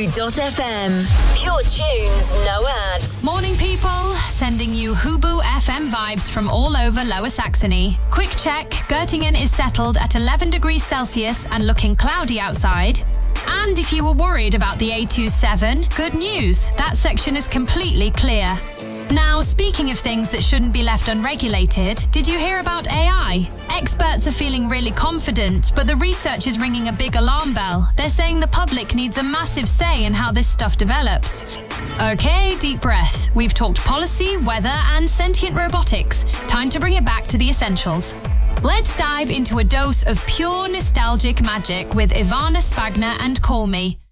Hubu.fm. Pure tunes, no ads. Morning, people. Sending you Hubu FM vibes from all over Lower Saxony. Quick check. Göttingen is settled at 11 degrees Celsius and looking cloudy outside. And if you were worried about the A27, good news. That section is completely clear. Now, speaking of things that shouldn't be left unregulated, did you hear about AI? Experts are feeling really confident, but the research is ringing a big alarm bell. They're saying the public needs a massive say in how this stuff develops. Okay, deep breath. We've talked policy, weather, and sentient robotics. Time to bring it back to the essentials. Let's dive into a dose of pure nostalgic magic with Ivana Spagna and Call Me.